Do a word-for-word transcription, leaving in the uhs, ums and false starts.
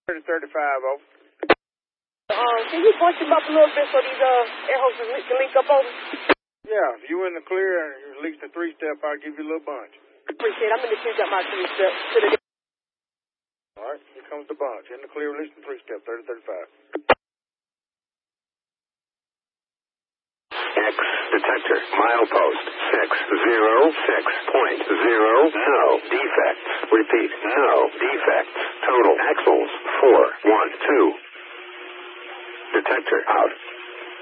thirty thirty-five, over. Um, can you bunch them up a little bit so these uh, air hoses can link up over? Yeah, if you in the clear and you release the three-step, I'll give you a little bunch. Appreciate it. I'm in the queue, got my three-step to the... All right, here comes the bunch. In the clear, release the three-step, thirty thirty-five. X detector, milepost, six zero six point zero, no defects. Repeat, no defects. Total axles, four one two. Detector out.